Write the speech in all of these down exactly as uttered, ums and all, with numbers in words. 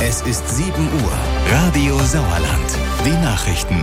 Es ist sieben Uhr. Radio Sauerland. Die Nachrichten.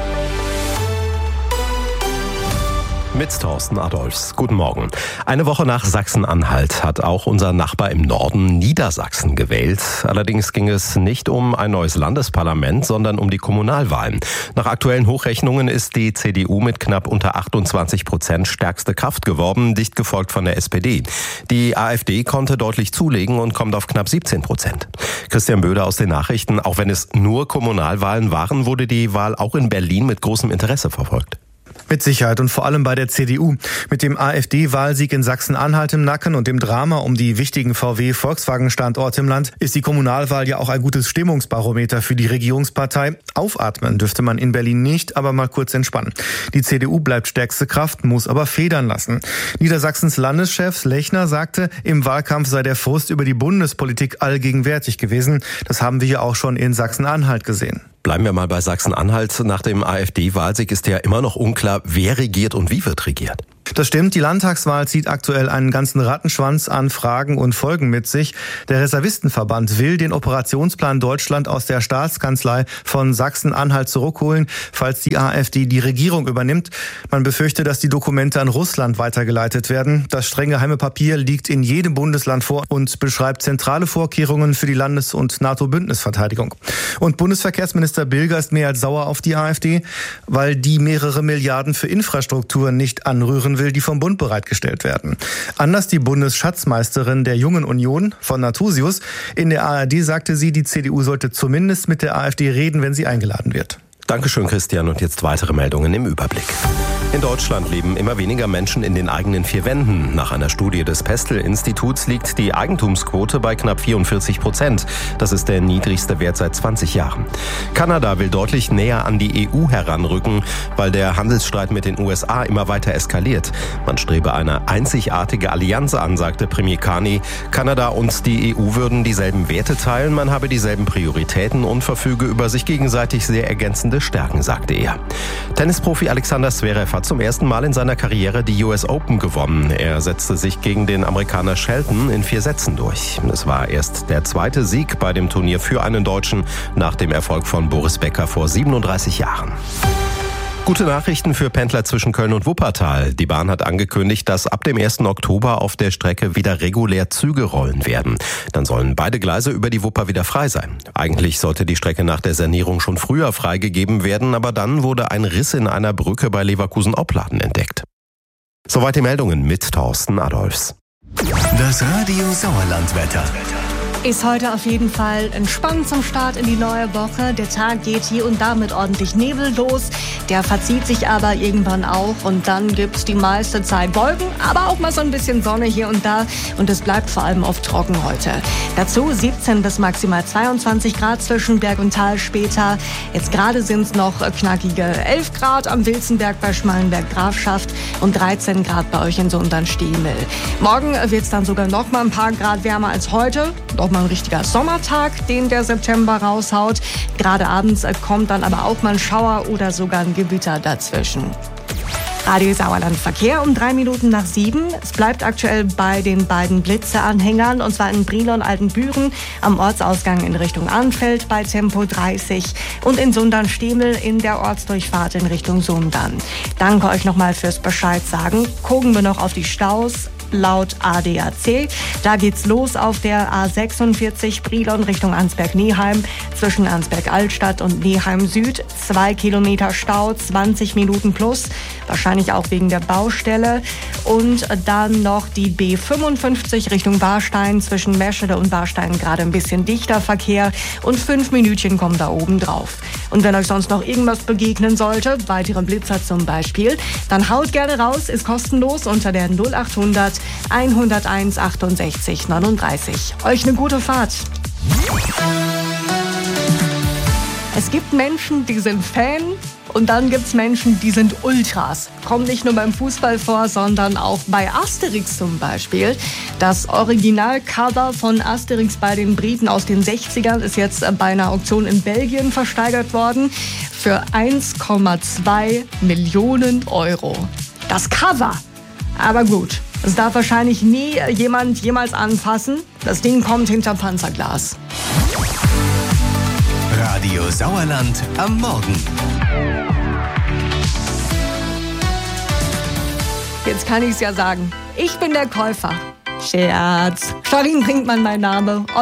Mit Thorsten Adolfs. Guten Morgen. Eine Woche nach Sachsen-Anhalt hat auch unser Nachbar im Norden Niedersachsen gewählt. Allerdings ging es nicht um ein neues Landesparlament, sondern um die Kommunalwahlen. Nach aktuellen Hochrechnungen ist die C D U mit knapp unter achtundzwanzig Prozent stärkste Kraft geworden, dicht gefolgt von der S P D. Die AfD konnte deutlich zulegen und kommt auf knapp siebzehn Prozent. Christian Böder aus den Nachrichten. Auch wenn es nur Kommunalwahlen waren, wurde die Wahl auch in Berlin mit großem Interesse verfolgt. Mit Sicherheit und vor allem bei der C D U. Mit dem AfD-Wahlsieg in Sachsen-Anhalt im Nacken und dem Drama um die wichtigen V W-Volkswagen-Standorte im Land ist die Kommunalwahl ja auch ein gutes Stimmungsbarometer für die Regierungspartei. Aufatmen dürfte man in Berlin nicht, aber mal kurz entspannen. Die C D U bleibt stärkste Kraft, muss aber federn lassen. Niedersachsens Landeschef Lechner sagte, im Wahlkampf sei der Frust über die Bundespolitik allgegenwärtig gewesen. Das haben wir ja auch schon in Sachsen-Anhalt gesehen. Bleiben wir mal bei Sachsen-Anhalt. Nach dem AfD-Wahlsieg ist ja immer noch unklar, wer regiert und wie wird regiert. Das stimmt, die Landtagswahl zieht aktuell einen ganzen Rattenschwanz an Fragen und Folgen mit sich. Der Reservistenverband will den Operationsplan Deutschland aus der Staatskanzlei von Sachsen-Anhalt zurückholen, falls die AfD die Regierung übernimmt. Man befürchte, dass die Dokumente an Russland weitergeleitet werden. Das streng geheime Papier liegt in jedem Bundesland vor und beschreibt zentrale Vorkehrungen für die Landes- und NATO-Bündnisverteidigung. Und Bundesverkehrsminister Bilger ist mehr als sauer auf die AfD, weil die mehrere Milliarden für Infrastruktur nicht anrühren will, die vom Bund bereitgestellt werden. Anders die Bundesschatzmeisterin der Jungen Union von Natusius. In der A R D sagte sie, die C D U sollte zumindest mit der AfD reden, wenn sie eingeladen wird. Dankeschön, Christian. Und jetzt weitere Meldungen im Überblick. In Deutschland leben immer weniger Menschen in den eigenen vier Wänden. Nach einer Studie des Pestel-Instituts liegt die Eigentumsquote bei knapp vierundvierzig Prozent. Das ist der niedrigste Wert seit zwanzig Jahren. Kanada will deutlich näher an die E U heranrücken, weil der Handelsstreit mit den U S A immer weiter eskaliert. Man strebe eine einzigartige Allianz an, sagte Premier Carney. Kanada und die E U würden dieselben Werte teilen, man habe dieselben Prioritäten und verfüge über sich gegenseitig sehr ergänzende Stärken, sagte er. Tennisprofi Alexander Zverev hat zum ersten Mal in seiner Karriere die U S Open gewonnen. Er setzte sich gegen den Amerikaner Shelton in vier Sätzen durch. Es war erst der zweite Sieg bei dem Turnier für einen Deutschen nach dem Erfolg von Boris Becker vor siebenunddreißig Jahren. Gute Nachrichten für Pendler zwischen Köln und Wuppertal. Die Bahn hat angekündigt, dass ab dem ersten Oktober auf der Strecke wieder regulär Züge rollen werden. Dann sollen beide Gleise über die Wupper wieder frei sein. Eigentlich sollte die Strecke nach der Sanierung schon früher freigegeben werden, aber dann wurde ein Riss in einer Brücke bei Leverkusen-Opladen entdeckt. Soweit die Meldungen mit Thorsten Adolfs. Das Radio Sauerland-Wetter. Ist heute auf jeden Fall entspannt zum Start in die neue Woche. Der Tag geht hier und da mit ordentlich Nebel los. Der verzieht sich aber irgendwann auch und dann gibt's die meiste Zeit Wolken, aber auch mal so ein bisschen Sonne hier und da und es bleibt vor allem oft trocken heute. Dazu siebzehn bis maximal zweiundzwanzig Grad zwischen Berg und Tal später. Jetzt gerade sind es noch knackige elf Grad am Wilzenberg bei Schmalenberg-Grafschaft und dreizehn Grad bei euch in Sundern-Stiemel. Morgen wird's dann sogar noch mal ein paar Grad wärmer als heute. Noch mal ein richtiger Sommertag, den der September raushaut. Gerade abends kommt dann aber auch mal ein Schauer oder sogar ein Gewitter dazwischen. Radio Sauerland Verkehr um drei Minuten nach sieben. Es bleibt aktuell bei den beiden Blitze-Anhängern, und zwar in Brilon Altenbüren am Ortsausgang in Richtung Arnfeld bei Tempo dreißig und in Sundern-Stiemel in der Ortsdurchfahrt in Richtung Sundern. Danke euch nochmal fürs Bescheid sagen. Gucken wir noch auf die Staus. Laut A D A C. Da geht's los auf der A sechsundvierzig Brilon Richtung Ansberg-Neheim zwischen Ansberg-Altstadt und Neheim Süd. Zwei Kilometer Stau, zwanzig Minuten plus, wahrscheinlich auch wegen der Baustelle. Und dann noch die B fünfundfünfzig Richtung Warstein zwischen Meschede und Warstein gerade ein bisschen dichter Verkehr und fünf Minütchen kommen da oben drauf. Und wenn euch sonst noch irgendwas begegnen sollte, weitere Blitzer zum Beispiel, dann haut gerne raus, ist kostenlos unter der null achthundert hunderteins achtundsechzig neununddreißig. Euch eine gute Fahrt. Es gibt Menschen, die sind Fan und dann gibt's Menschen, die sind Ultras. Kommt nicht nur beim Fußball vor, sondern auch bei Asterix zum Beispiel. Das Originalcover von Asterix bei den Briten aus den sechzigern ist jetzt bei einer Auktion in Belgien versteigert worden für eins Komma zwei Millionen Euro. Das Cover. Aber gut, Das darf wahrscheinlich nie jemand jemals anfassen. Das Ding kommt hinter Panzerglas. Radio Sauerland am Morgen. Jetzt kann ich es ja sagen. Ich bin der Käufer. Scherz. Charlene Brinkmann mein Name.